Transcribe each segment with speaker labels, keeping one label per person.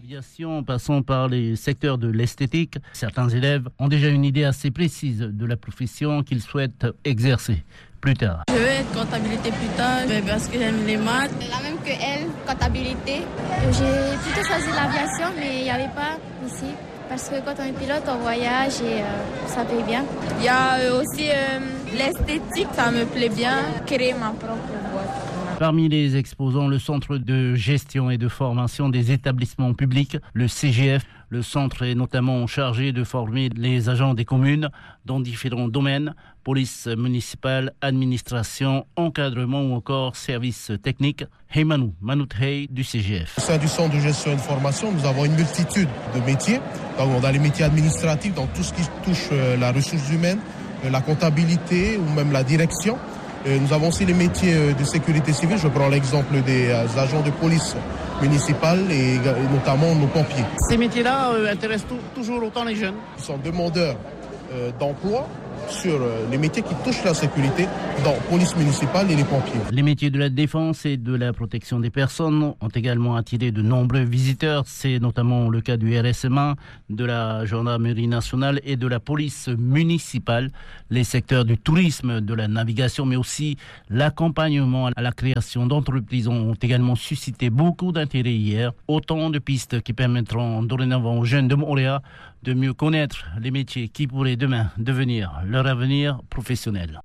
Speaker 1: l'aviation, passant par les secteurs de l'esthétique, certains élèves ont déjà une idée assez précise de la profession qu'ils souhaitent exercer plus tard.
Speaker 2: Je veux être comptabilité plus tard parce que j'aime les maths.
Speaker 3: La même que elle, comptabilité. J'ai plutôt choisi l'aviation, mais il n'y avait pas ici. Parce que quand on est pilote, on voyage et ça paye bien.
Speaker 2: Il y a aussi l'esthétique, ça me plaît bien. Créer ma propre boîte.
Speaker 1: Parmi les exposants, le Centre de gestion et de formation des établissements publics, le CGF. Le centre est notamment chargé de former les agents des communes dans différents domaines, police municipale, administration, encadrement ou encore services techniques. Heymanou Manouthey du CGF.
Speaker 4: Au sein du Centre de gestion et de formation, nous avons une multitude de métiers. Donc, on a les métiers administratifs, dans tout ce qui touche la ressource humaine, la comptabilité ou même la direction. Nous avons aussi les métiers de sécurité civile. Je prends l'exemple des agents de police municipale et notamment nos pompiers.
Speaker 5: Ces métiers-là intéressent toujours autant les jeunes.
Speaker 4: Ils sont demandeurs d'emploi sur les métiers qui touchent la sécurité dans la police municipale et les pompiers.
Speaker 1: Les métiers de la défense et de la protection des personnes ont également attiré de nombreux visiteurs. C'est notamment le cas du RSMA, de la gendarmerie nationale et de la police municipale. Les secteurs du tourisme, de la navigation, mais aussi l'accompagnement à la création d'entreprises ont également suscité beaucoup d'intérêt hier. Autant de pistes qui permettront dorénavant aux jeunes de Montréal de mieux connaître les métiers qui pourraient demain devenir leur avenir professionnel.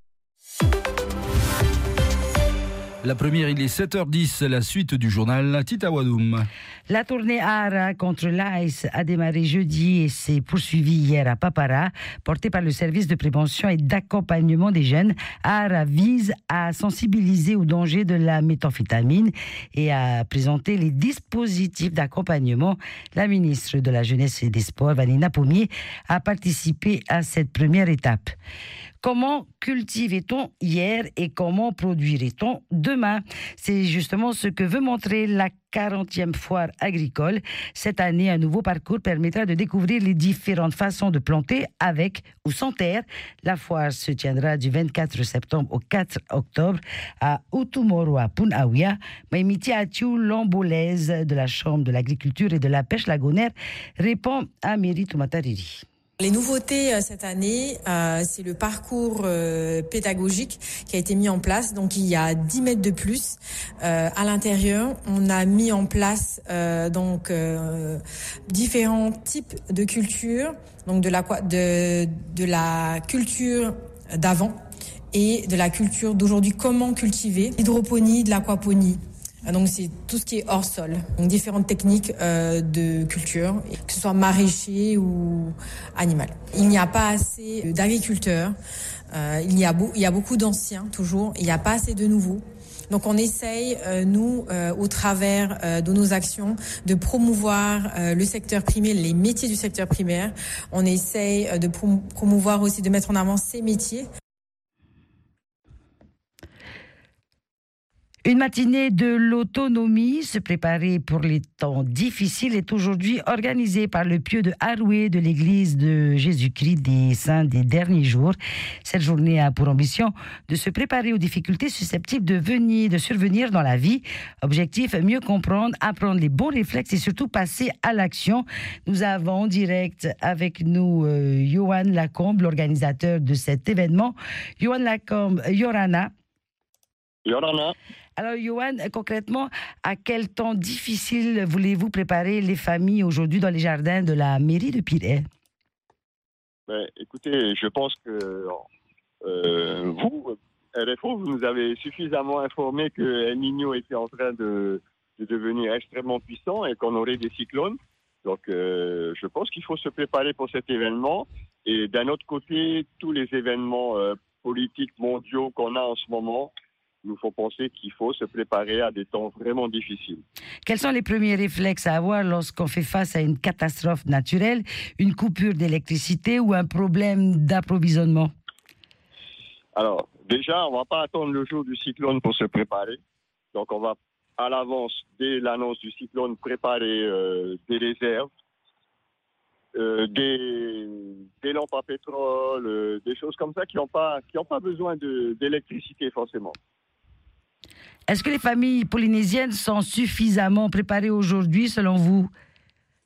Speaker 6: La première, il est 7h10, la suite du journal Tita Wadoum.
Speaker 7: La tournée ARA contre l'ICE a démarré jeudi et s'est poursuivie hier à Papara, portée par le service de prévention et d'accompagnement des jeunes. ARA vise à sensibiliser au danger de la méthamphétamine et à présenter les dispositifs d'accompagnement. La ministre de la Jeunesse et des Sports, Vanina Pommier, a participé à cette première étape. Comment cultivait-on hier et comment produirait-on demain? C'est justement ce que veut montrer la 40e foire agricole. Cette année, un nouveau parcours permettra de découvrir les différentes façons de planter avec ou sans terre. La foire se tiendra du 24 septembre au 4 octobre à Outumoro, Punawia. Maïmiti Athiou, l'embolaise de la Chambre de l'agriculture et de la pêche lagonaire, répond à Miri Toumatariri.
Speaker 8: Les nouveautés cette année, c'est le parcours pédagogique qui a été mis en place. Donc il y a 10 mètres de plus à l'intérieur. On a mis en place différents types de cultures, donc de la culture d'avant et de la culture d'aujourd'hui. Comment cultiver, l'hydroponie, de l'aquaponie. Donc c'est tout ce qui est hors sol, donc différentes techniques de culture, que ce soit maraîcher ou animal. Il n'y a pas assez d'agriculteurs, il y a beaucoup d'anciens toujours, il n'y a pas assez de nouveaux. Donc on essaye, nous, au travers de nos actions, de promouvoir le secteur primaire, les métiers du secteur primaire. On essaye de promouvoir aussi, de mettre en avant ces métiers.
Speaker 7: Une matinée de l'autonomie, se préparer pour les temps difficiles, est aujourd'hui organisée par le pieu de Haroué de l'église de Jésus-Christ des Saints des Derniers Jours. Cette journée a pour ambition de se préparer aux difficultés susceptibles de survenir dans la vie. Objectif, mieux comprendre, apprendre les bons réflexes et surtout passer à l'action. Nous avons en direct avec nous Johan Lacombe, l'organisateur de cet événement. Johan Lacombe, Yorana. Alors, Johan, concrètement, à quel temps difficile voulez-vous préparer les familles aujourd'hui dans les jardins de la mairie de Piré?
Speaker 9: Écoutez, je pense que vous, RFO, vous nous avez suffisamment informé que El Niño était en train de devenir extrêmement puissant et qu'on aurait des cyclones. Donc, je pense qu'il faut se préparer pour cet événement. Et d'un autre côté, tous les événements politiques mondiaux qu'on a en ce moment nous faut penser qu'il faut se préparer à des temps vraiment difficiles.
Speaker 7: Quels sont les premiers réflexes à avoir lorsqu'on fait face à une catastrophe naturelle, une coupure d'électricité ou un problème d'approvisionnement?
Speaker 9: Alors, déjà, on ne va pas attendre le jour du cyclone pour se préparer. Donc, on va à l'avance, dès l'annonce du cyclone, préparer des réserves, des lampes à pétrole, des choses comme ça qui n'ont pas besoin d'électricité forcément.
Speaker 7: Est-ce que les familles polynésiennes sont suffisamment préparées aujourd'hui, selon vous?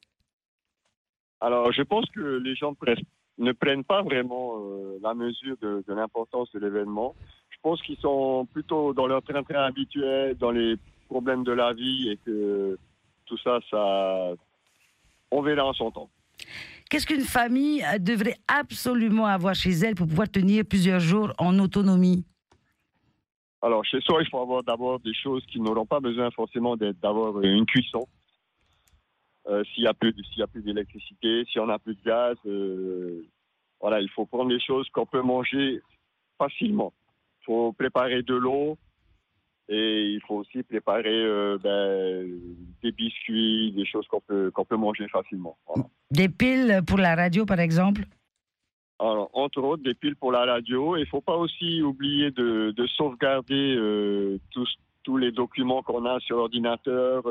Speaker 9: Alors, je pense que les gens ne prennent pas vraiment la mesure de l'importance de l'événement. Je pense qu'ils sont plutôt dans leur train-train habituel, dans les problèmes de la vie et que tout ça, on verra en son temps.
Speaker 7: Qu'est-ce qu'une famille devrait absolument avoir chez elle pour pouvoir tenir plusieurs jours en autonomie?
Speaker 9: Alors, chez soi, il faut avoir d'abord des choses qui n'auront pas besoin forcément d'avoir une cuisson. S'il y a plus d'électricité, si on n'a plus de gaz, voilà, il faut prendre des choses qu'on peut manger facilement. Il faut préparer de l'eau et il faut aussi préparer des biscuits, des choses qu'on peut manger facilement. Voilà.
Speaker 7: Des piles pour la radio, par exemple?
Speaker 9: Alors, entre autres, des piles pour la radio. Il ne faut pas aussi oublier de sauvegarder tous les documents qu'on a sur l'ordinateur,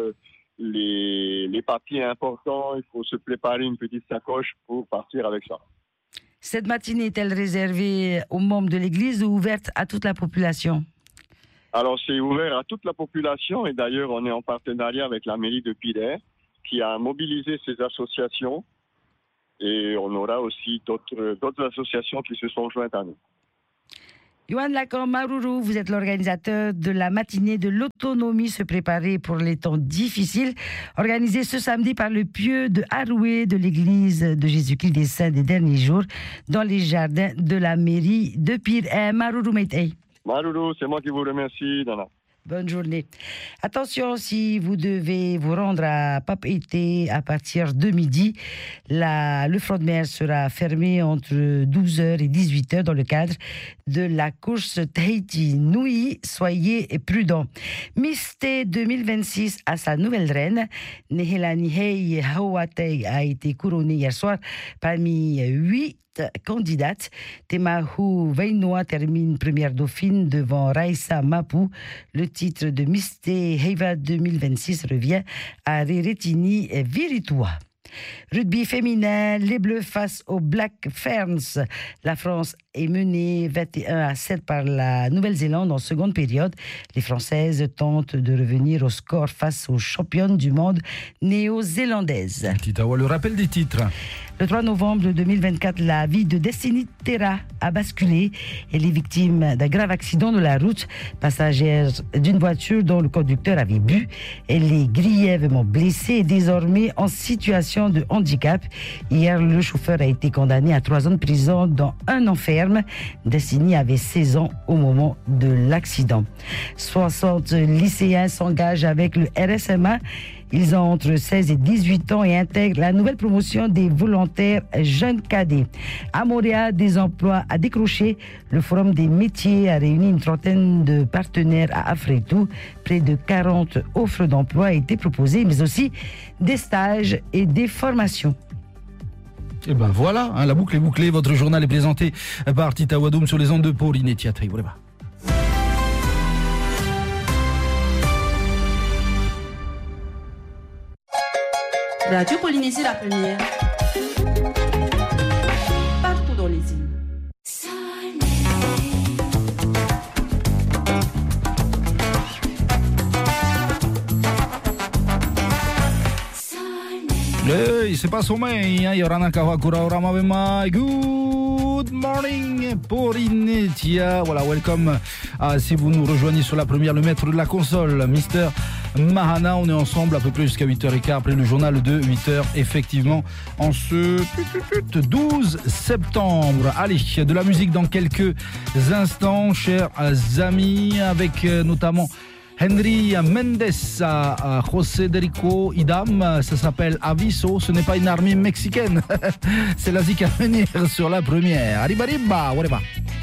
Speaker 9: les papiers importants. Il faut se préparer une petite sacoche pour partir avec ça.
Speaker 7: Cette matinée est-elle réservée aux membres de l'Église ou ouverte à toute la population?
Speaker 9: Alors, c'est ouvert à toute la population et d'ailleurs, on est en partenariat avec la mairie de Pirée qui a mobilisé ces associations et on aura aussi d'autres associations qui se sont jointes à nous.
Speaker 7: Yohan Lacan Maruru, vous êtes l'organisateur de la matinée de l'autonomie, se préparer pour les temps difficiles, organisée ce samedi par le pieux de Haroué de l'église de Jésus-Christ des Saints des Derniers Jours dans les jardins de la mairie de Pirée. Maruru Meitei.
Speaker 9: Maruru, c'est moi qui vous remercie, Dana.
Speaker 7: Bonne journée. Attention, si vous devez vous rendre à Papeete à partir de midi, le front de mer sera fermé entre 12h et 18h dans le cadre de la course Tahiti Nui. Soyez prudents. Miss T 2026 à sa nouvelle reine, Nehelani Hei Hawatei, a été couronnée hier soir parmi 8 candidate. Temahu Vainoa termine première dauphine devant Raissa Mapu. Le titre de Miss Heiva 2026 revient à Riretini Viritua. Rugby féminin, les Bleus face aux Black Ferns. La France est menée 21-7 par la Nouvelle-Zélande en seconde période. Les Françaises tentent de revenir au score face aux championnes du monde néo-zélandaises.
Speaker 6: Le rappel des titres.
Speaker 7: Le 3 novembre 2024, la vie de Destiny Terra a basculé. Elle est victime d'un grave accident de la route. Passagère d'une voiture dont le conducteur avait bu. Elle est grièvement blessée et désormais en situation de handicap. Hier, le chauffeur a été condamné à 3 ans de prison dont 1 an ferme. Destiny avait 16 ans au moment de l'accident. 60 lycéens s'engagent avec le RSMA. Ils ont entre 16 et 18 ans et intègrent la nouvelle promotion des volontaires jeunes cadets. À Montréal, des emplois à décrocher. Le Forum des métiers a réuni une trentaine de partenaires à Afretou. Près de 40 offres d'emploi ont été proposées, mais aussi des stages et des formations.
Speaker 6: Et ben voilà, la boucle est bouclée. Votre journal est présenté par Tita Wadoum sur les ondes de Pauline Thiatri. Voilà.
Speaker 10: Radio Polynésie la première. Partout dans les îles.
Speaker 6: Hey, c'est pas sommeil, hein. Yorana Kawakura Oramavema. Good morning, Polynésia. Voilà, welcome. Si vous nous rejoignez sur la première, le maître de la console, Mister Mahana. On est ensemble à peu près jusqu'à 8h15 après le journal de 8h, effectivement, en ce 12 septembre. Allez, de la musique dans quelques instants, chers amis, avec notamment Henry Mendes, José Derico Idam, ça s'appelle Aviso, ce n'est pas une armée mexicaine, c'est la zik à venir sur la première. Arriba, arriba, whatever.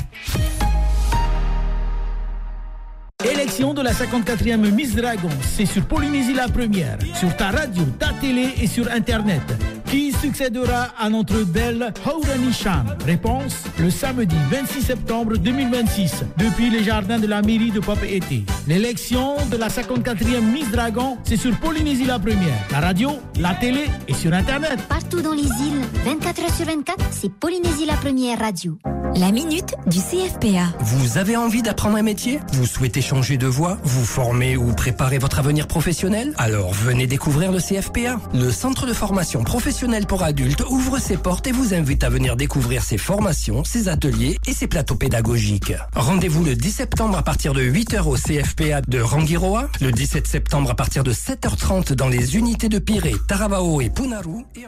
Speaker 11: Élection de la 54e Miss Dragon, c'est sur Polynésie la première, sur ta radio, ta télé et sur Internet. Qui succédera à notre belle Haurani Chan? Réponse, le samedi 26 septembre 2026, depuis les jardins de la mairie de Papeete. L'élection de la 54e Miss Dragon, c'est sur Polynésie la première, la radio, la télé et sur Internet.
Speaker 12: Partout dans les îles, 24h sur 24, c'est Polynésie la première radio. La minute du CFPA.
Speaker 13: Vous avez envie d'apprendre un métier? Vous souhaitez changer de voie? Vous former ou préparer votre avenir professionnel? Alors venez découvrir le CFPA. Le Centre de formation professionnelle pour adultes ouvre ses portes et vous invite à venir découvrir ses formations, ses ateliers et ses plateaux pédagogiques. Rendez-vous le 10 septembre à partir de 8h au CFPA de Rangiroa, le 17 septembre à partir de 7h30 dans les unités de Pirée, Taravao et Punaru.